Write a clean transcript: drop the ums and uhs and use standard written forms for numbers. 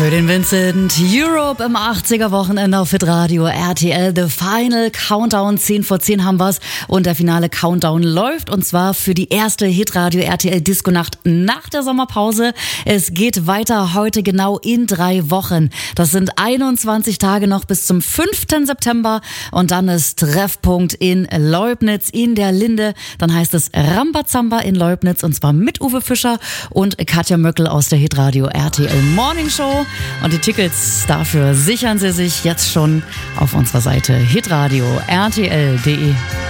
Für den Vincent Europe im 80er-Wochenende auf Hitradio RTL. The Final Countdown, 10 vor 10 haben wir's. Und der finale Countdown läuft. Und zwar für die erste Hitradio RTL Disco-Nacht nach der Sommerpause. Es geht weiter heute genau in 3 Wochen. Das sind 21 Tage noch bis zum 5. September. Und dann ist Treffpunkt in Leubnitz in der Linde. Dann heißt es Rambazamba in Leubnitz. Und zwar mit Uwe Fischer und Katja Möckel aus der Hitradio RTL Morning Show. Und die Tickets dafür sichern Sie sich jetzt schon auf unserer Seite hitradio rtl.de.